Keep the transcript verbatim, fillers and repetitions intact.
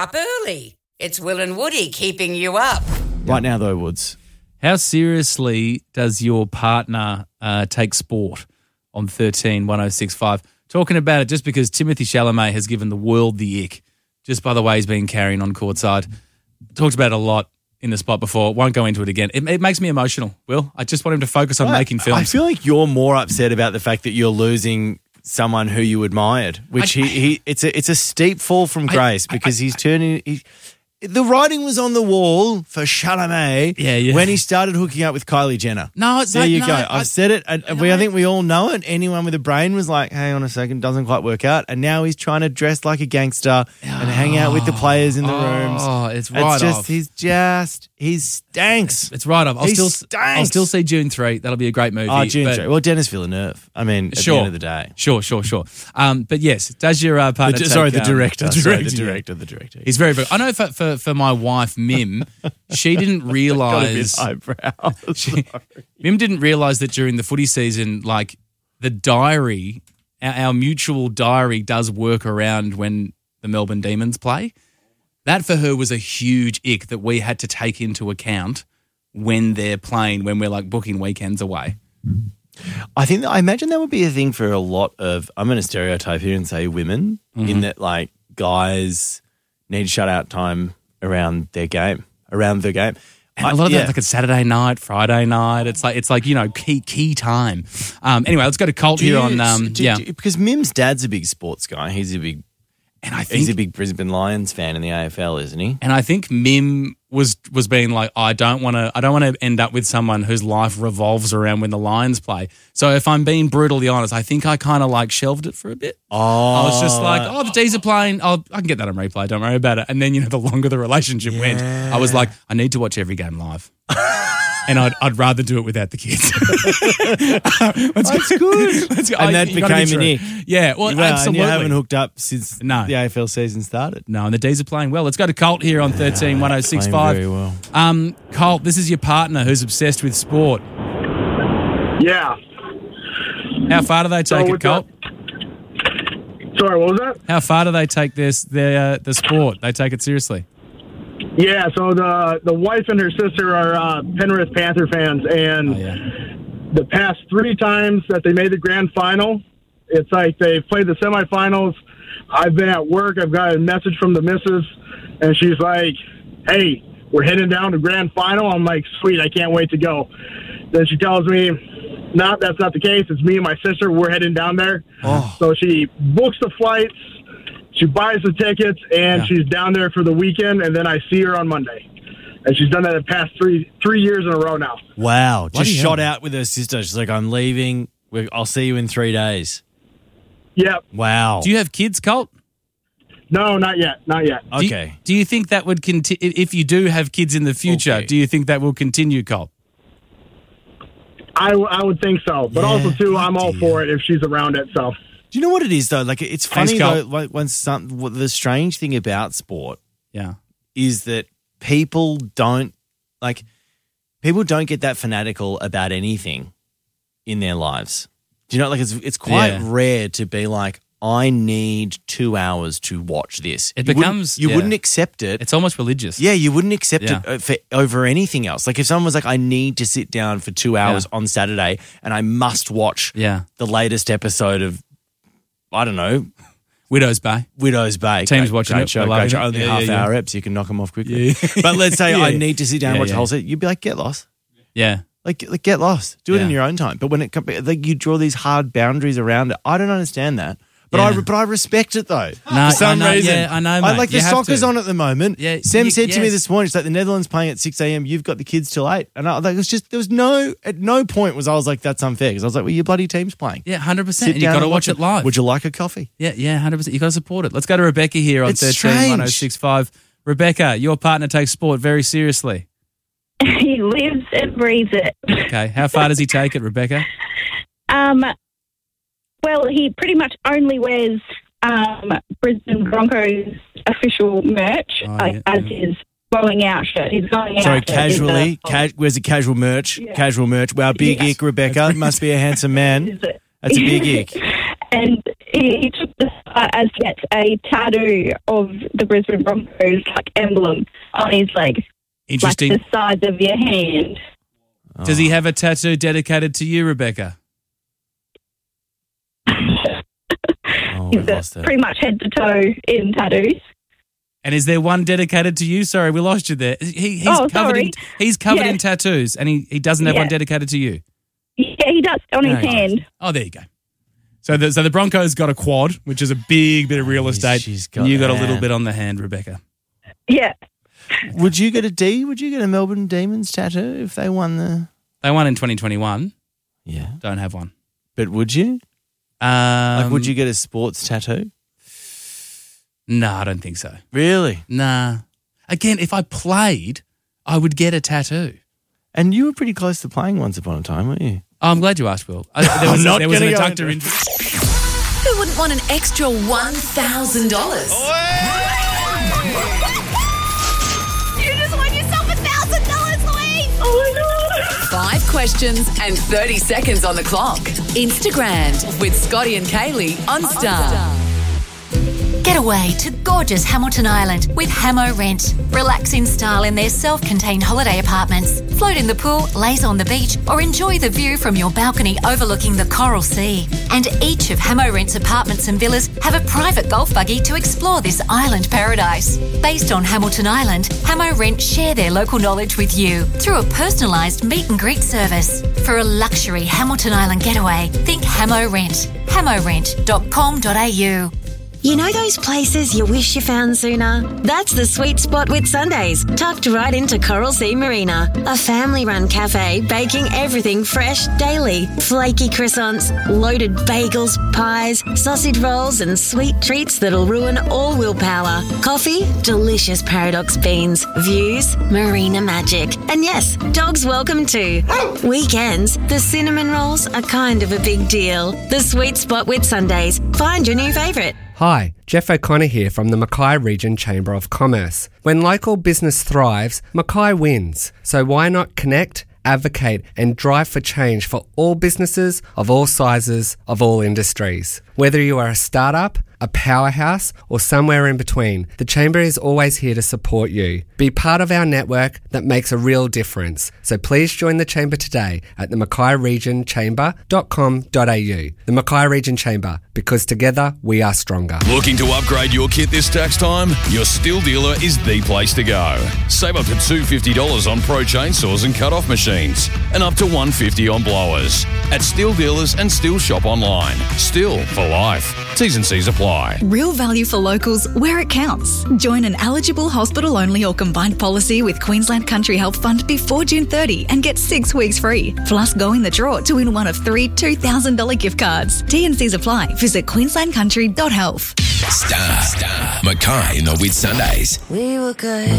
up early. It's Will and Woody keeping you up. Right now, though, Woods. How seriously does your partner uh, take sport on thirteen one oh six five? Talking about it just because Timothy Chalamet has given the world the ick, just by the way he's been carrying on courtside. Talked about it a lot in the spot before. Won't go into it again. It, it makes me emotional, Will. I just want him to focus on I, making films. I feel like you're more upset about the fact that you're losing someone who you admired, which I, he, he it's a it's a steep fall from grace I, because I, he's turning. He, the writing was on the wall for Chalamet yeah, yeah. when he started hooking up with Kylie Jenner. No, it's there like, you no, go. I, I've said it. And no, we, I think we all know it. Anyone with a brain was like, "Hang on a second, doesn't quite work out." And now he's trying to dress like a gangster oh, and hang out with the players in the oh, rooms. Oh, it's right it's just, off. He's just he stinks. It's right off. I'll he still stinks. I'll still see June three. That'll be a great movie. Oh, June but, three. Well, Dennis Villeneuve. I mean, at sure, the end of the day, sure, sure, sure. Um, but yes, does your uh, partner? The, take, sorry, the um, director. The sorry, director. the director. The director. He's very, very. I know for for, for my wife Mim, she didn't realise. she, Mim didn't realise that during the footy season, like the diary, our, our mutual diary, does work around when the Melbourne Demons play. That for her was a huge ick that we had to take into account when they're playing, when we're like booking weekends away. I think that, I imagine that would be a thing for a lot of. I'm going to stereotype here and say women, mm-hmm. in that like guys need shut out time around their game, around the game. And a lot of yeah. that, like a Saturday night, Friday night. It's like it's like you know key key time. Um, anyway, let's go to Colt do here you, on. Um, do, yeah, do, because Mim's dad's a big sports guy. He's a big, and I think he's a big Brisbane Lions fan in the A F L, isn't he? And I think Mim was was being like, I don't want to, I don't want to end up with someone whose life revolves around when the Lions play. So if I'm being brutally honest, I think I kind of like shelved it for a bit. Oh, I was just like, oh, the D's are playing. Oh, I can get that on replay. Don't worry about it. And then you know, the longer the relationship yeah. went, I was like, I need to watch every game live. And I'd, I'd rather do it without the kids. let's That's go. good. Let's go. And I, that became an ick. Yeah, well, well absolutely. And you haven't hooked up since no. the A F L season started. No, and the D's are playing well. Let's go to Colt here on thirteen one oh six five. Very well. Um, Colt, this is your partner who's obsessed with sport. Yeah. How far do they take so it, Colt? That, sorry, what was that? How far do they take this their uh, the sport? They take it seriously. Yeah, so the the wife and her sister are uh, Penrith Panther fans, and oh, yeah. the past three times that they made the grand final, it's like they played the semifinals. I've been at work. I've got a message from the missus, and she's like, hey, we're heading down to grand final. I'm like, sweet, I can't wait to go. Then she tells me, no, that's not the case. It's me and my sister. We're heading down there. Oh. So she books the flights. She buys the tickets, and yeah. she's down there for the weekend, and then I see her on Monday. And she's done that the past three three years in a row now. Wow. Bloody Just hell. shot out with her sister. She's like, I'm leaving. I'll see you in three days. Yep. Wow. Do you have kids, Colt? No, not yet. Not yet. Do you, Okay. do you think that would continue, if you do have kids in the future, Okay. do you think that will continue, Colt? I, I would think so. But Yeah. also, too, I'm all Dear. for it if she's around it, so... Do you know what it is though? Like it's Thanks, funny Colt. though. Like, when some what the strange thing about sport Yeah. is that people don't like people don't get that fanatical about anything in their lives. Do you know? Like it's it's quite Yeah. rare to be like, I need two hours to watch this. It You wouldn't- becomes- you yeah. wouldn't accept it. It's almost religious. Yeah, you wouldn't accept Yeah. it uh, for, over anything else. Like if someone was like, I need to sit down for two hours Yeah. on Saturday and I must watch Yeah. the latest episode of, I don't know, Widow's Bay. Widow's Bay. Team's great, watching great it. show, We're great loving show. it. Only Yeah, half yeah, hour yeah. eps, you can knock them off quickly. Yeah. But let's say Yeah. I need to sit down and Yeah, watch yeah. the whole set. You'd be like, get lost. Yeah. Like, like get lost. Do it Yeah. in your own time. But when it comes, like you draw these hard boundaries around it. I don't understand that. But Yeah. I but I respect it though. No, for some I know, reason, yeah, I know, I mate. like the You have soccer's to. on at the moment. Yeah, Sam you- said to me yes. this morning, it's like the Netherlands playing at six a.m. You've got the kids till eight, and I like it was just there was no at no point was I was like that's unfair because I was like, well, your bloody team's playing. Yeah, one hundred percent. Sit And you've down got to and watch it live. Would you like a coffee? Yeah, yeah, one hundred percent. You've got to support it. Let's go to Rebecca here on It's thirteen one oh six five. Rebecca, your partner takes sport very seriously. He lives and breathes it. Okay. How far does he take it, Rebecca? Um, well, he pretty much only wears um, Brisbane Broncos official merch Oh, like, yeah, as yeah. his going out shirt. His going Sorry, out shirt is casually. a- Ca- where's the casual merch? Yeah. Casual merch. Wow, big Yeah. ick, Rebecca. Must be a handsome man. is it- That's a big ick. and he, he took the start as to get a tattoo of the Brisbane Broncos like emblem on his leg, Interesting. like the sides of your hand. Does he have a tattoo dedicated to you, Rebecca? Oh, He's we've lost it. pretty much head to toe in tattoos. And is there one dedicated to you? Sorry, we lost you there. He, he's Oh, covered in sorry. he's covered Yeah. in tattoos, and he, he doesn't have Yeah. one dedicated to you. Yeah, he does on his No, he hand. doesn't. Oh, there you go. So the so the Broncos got a quad, which is a big bit of real She's- estate. she's and got you got a that. little bit on the hand, Rebecca. Yeah. Would you get a D? Would you get a Melbourne Demons tattoo if they won the? They won in twenty twenty-one. Yeah, Don't have one. but would you? Um, Like, would you get a sports tattoo? No, I don't think so. Really? Nah. Again, if I played, I would get a tattoo. And you were pretty close to playing once upon a time, weren't you? Oh, I'm glad you asked, Will. I, there was, I'm not there was an gonna go adductor into injury. Who wouldn't want an extra one thousand dollars? You just won yourself a thousand dollars, Louise! Oh my God. Five questions and thirty seconds on the clock. Instagram with Scotty and Kaylee on Star. Get away to gorgeous Hamilton Island with Hamo Rent. Relax in style in their self-contained holiday apartments. Float in the pool, laze on the beach, or enjoy the view from your balcony overlooking the Coral Sea. And each of Hamo Rent's apartments and villas have a private golf buggy to explore this island paradise. Based on Hamilton Island, Hamo Rent share their local knowledge with you through a personalised meet and greet service. For a luxury Hamilton Island getaway, think Hamo Rent. hamo rent dot com dot a u. You know those places you wish you found sooner? That's the Sweet Spot with Sundays, tucked right into Coral Sea Marina. A family-run cafe baking everything fresh daily. Flaky croissants, loaded bagels, pies, sausage rolls and sweet treats that'll ruin all willpower. Coffee, delicious Paradox beans. Views, marina magic. And yes, dogs welcome too. Weekends, the cinnamon rolls are kind of a big deal. The Sweet Spot with Sundays. Find your new favourite. Hi, Jeff O'Connor here from the Mackay Region Chamber of Commerce. When local business thrives, Mackay wins. So why not connect, advocate and drive for change for all businesses of all sizes, of all industries? Whether you are a startup, a powerhouse or somewhere in between, the Chamber is always here to support you. Be part of our network that makes a real difference. So please join the Chamber today at the mackay region chamber dot com dot a u. The Mackay Region Chamber, because together we are stronger. Looking to upgrade your kit this tax time? Your Steel Dealer is the place to go. Save up to two hundred fifty dollars on pro chainsaws and cut-off machines and up to one hundred fifty dollars on blowers. At Steel Dealers and Steel Shop Online. Still for life. T's and C's apply. Real value for locals where it counts. Join an eligible hospital-only or combined policy with Queensland Country Health Fund before June thirtieth and get six weeks free. Plus, go in the draw to win one of three two thousand dollars gift cards. T and C's apply. Visit queensland country dot health. Star, Star, Mackay in the With Sundays. We were good.